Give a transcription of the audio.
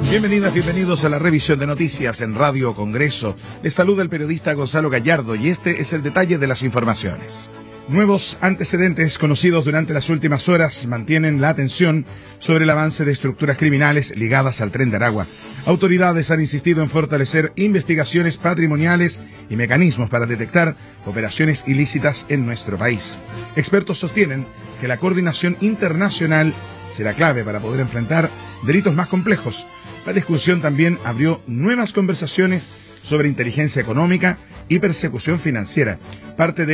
Bienvenidas, bienvenidos a la revisión de noticias en Radio Congreso. Les saluda el periodista Gonzalo Gallardo y este es el detalle de las informaciones. Nuevos antecedentes conocidos durante las últimas horas mantienen la atención sobre el avance de estructuras criminales ligadas al Tren de Aragua. Autoridades han insistido en fortalecer investigaciones patrimoniales y mecanismos para detectar operaciones ilícitas en nuestro país. Expertos sostienen que la coordinación internacional será clave para poder enfrentar delitos más complejos. La discusión también abrió nuevas conversaciones sobre inteligencia económica y persecución financiera. Parte de